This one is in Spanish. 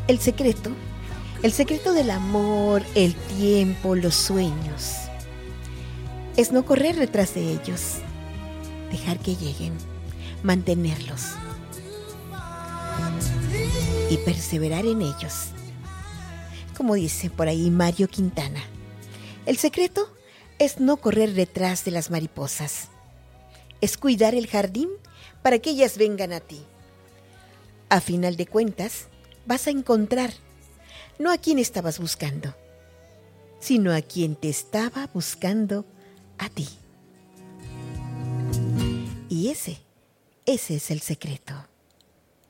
El secreto, el secreto del amor, el tiempo, los sueños, es no correr detrás de ellos, dejar que lleguen, mantenerlos y perseverar en ellos. Como dice por ahí Mario Quintana, el secreto es no correr detrás de las mariposas, es cuidar el jardín para que ellas vengan a ti. A final de cuentas, vas a encontrar no a quien estabas buscando, sino a quien te estaba buscando a ti. Y ese es el secreto.